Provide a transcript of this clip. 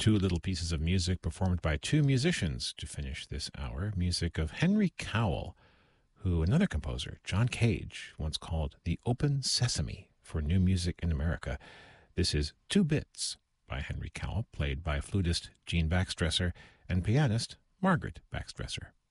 two little pieces of music performed by two musicians to finish this hour. Music of Henry Cowell, who another composer, John Cage, once called the open sesame for new music in America. This is Two Bits by Henry Cowell, played by flutist Gene Baxtresser and pianist Margaret Baxtresser.